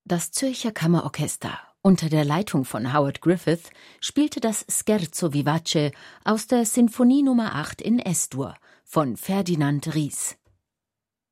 Das Zürcher Kammerorchester unter der Leitung von Howard Griffith spielte das Scherzo vivace aus der Sinfonie Nummer 8 in Es-Dur von Ferdinand Ries.